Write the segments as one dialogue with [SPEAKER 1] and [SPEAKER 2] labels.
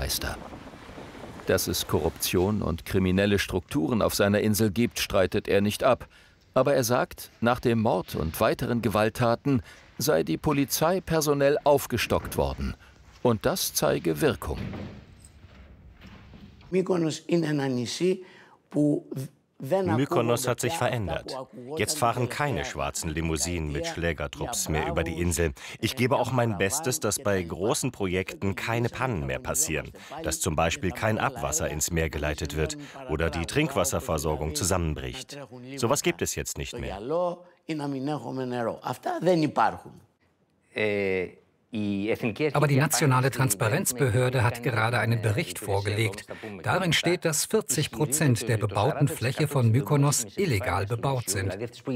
[SPEAKER 1] Bürgermeister. Dass es Korruption und kriminelle Strukturen auf seiner Insel gibt, streitet er nicht ab. Aber er sagt, nach dem Mord und weiteren Gewalttaten sei die Polizei personell aufgestockt worden. Und das zeige Wirkung.
[SPEAKER 2] Mykonos hat sich verändert. Jetzt fahren keine schwarzen Limousinen mit Schlägertrupps mehr über die Insel. Ich gebe auch mein Bestes, dass bei großen Projekten keine Pannen mehr passieren. Dass zum Beispiel kein Abwasser ins Meer geleitet wird oder die Trinkwasserversorgung zusammenbricht. Sowas gibt es jetzt nicht mehr.
[SPEAKER 3] Aber die nationale Transparenzbehörde hat gerade einen Bericht vorgelegt. Darin steht, dass 40% der bebauten Fläche von Mykonos illegal bebaut sind.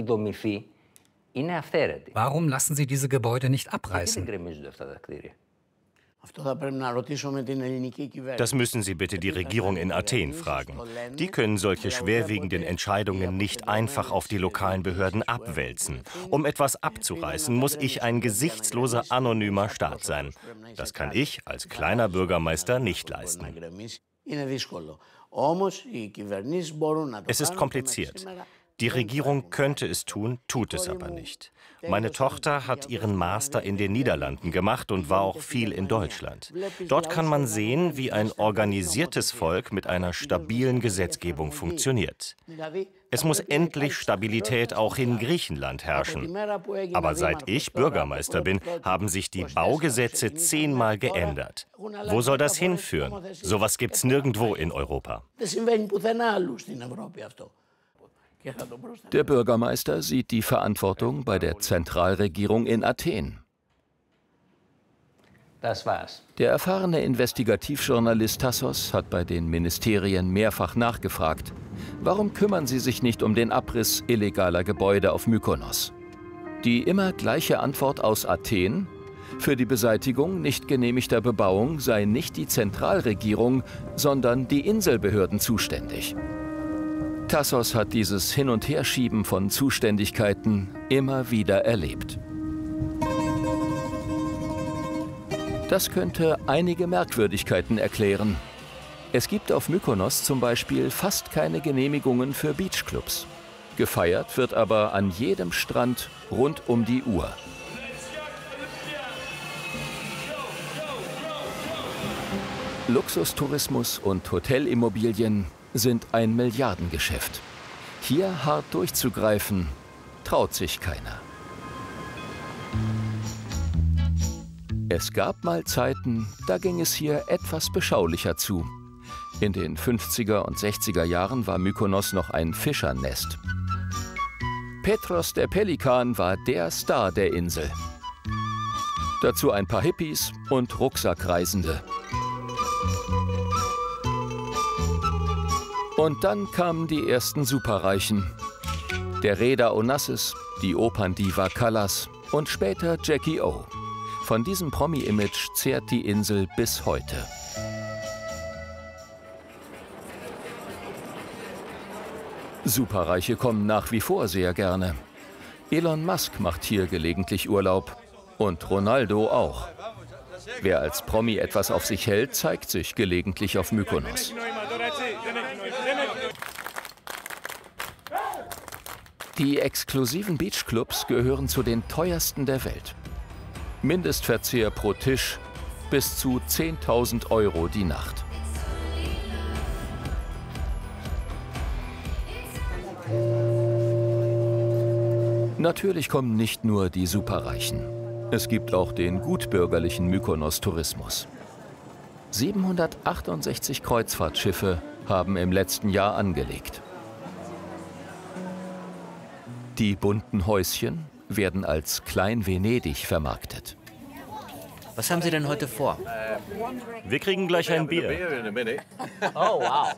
[SPEAKER 3] Warum lassen Sie diese Gebäude nicht abreißen?
[SPEAKER 2] Das müssen Sie bitte die Regierung in Athen fragen. Die können solche schwerwiegenden Entscheidungen nicht einfach auf die lokalen Behörden abwälzen. Um etwas abzureißen, muss ich ein gesichtsloser, anonymer Staat sein. Das kann ich als kleiner Bürgermeister nicht leisten. Es ist kompliziert. Die Regierung könnte es tun, tut es aber nicht. Meine Tochter hat ihren Master in den Niederlanden gemacht und war auch viel in Deutschland. Dort kann man sehen, wie ein organisiertes Volk mit einer stabilen Gesetzgebung funktioniert. Es muss endlich Stabilität auch in Griechenland herrschen. Aber seit ich Bürgermeister bin, haben sich die Baugesetze 10-mal geändert. Wo soll das hinführen? Sowas gibt's nirgendwo in Europa.
[SPEAKER 1] Der Bürgermeister sieht die Verantwortung bei der Zentralregierung in Athen.
[SPEAKER 4] Das war's.
[SPEAKER 1] Der erfahrene Investigativjournalist Tassos hat bei den Ministerien mehrfach nachgefragt. Warum kümmern sie sich nicht um den Abriss illegaler Gebäude auf Mykonos? Die immer gleiche Antwort aus Athen: Für die Beseitigung nicht genehmigter Bebauung sei nicht die Zentralregierung, sondern die Inselbehörden zuständig. Tassos hat dieses Hin- und Herschieben von Zuständigkeiten immer wieder erlebt. Das könnte einige Merkwürdigkeiten erklären. Es gibt auf Mykonos zum Beispiel fast keine Genehmigungen für Beachclubs. Gefeiert wird aber an jedem Strand rund um die Uhr. Luxustourismus und Hotelimmobilien sind ein Milliardengeschäft. Hier hart durchzugreifen, traut sich keiner. Es gab mal Zeiten, da ging es hier etwas beschaulicher zu. In den 50er und 60er Jahren war Mykonos noch ein Fischernest. Petros der Pelikan war der Star der Insel. Dazu ein paar Hippies und Rucksackreisende. Und dann kamen die ersten Superreichen. Der Reeder Onassis, die Operndiva Callas und später Jackie O. Von diesem Promi-Image zehrt die Insel bis heute. Superreiche kommen nach wie vor sehr gerne. Elon Musk macht hier gelegentlich Urlaub. Und Ronaldo auch. Wer als Promi etwas auf sich hält, zeigt sich gelegentlich auf Mykonos. Die exklusiven Beachclubs gehören zu den teuersten der Welt. Mindestverzehr pro Tisch bis zu 10.000 € die Nacht. Natürlich kommen nicht nur die Superreichen. Es gibt auch den gutbürgerlichen Mykonos-Tourismus. 768 Kreuzfahrtschiffe haben im letzten Jahr angelegt. Die bunten Häuschen werden als Klein-Venedig vermarktet.
[SPEAKER 5] Was haben Sie denn heute vor?
[SPEAKER 2] Wir kriegen gleich ein Bier.
[SPEAKER 5] Oh, wow.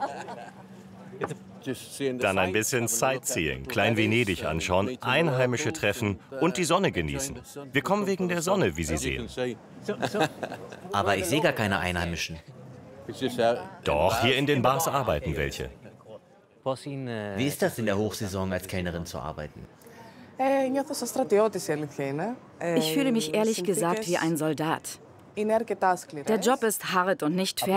[SPEAKER 2] Dann ein bisschen Sightseeing, Klein-Venedig anschauen, Einheimische treffen und die Sonne genießen. Wir kommen wegen der Sonne, wie Sie sehen.
[SPEAKER 5] Aber ich sehe gar keine Einheimischen.
[SPEAKER 2] Doch, hier in den Bars arbeiten welche.
[SPEAKER 5] Wie ist das in der Hochsaison als Kellnerin zu arbeiten?
[SPEAKER 6] Ich fühle mich ehrlich gesagt wie ein Soldat. Der Job ist hart und nicht fair.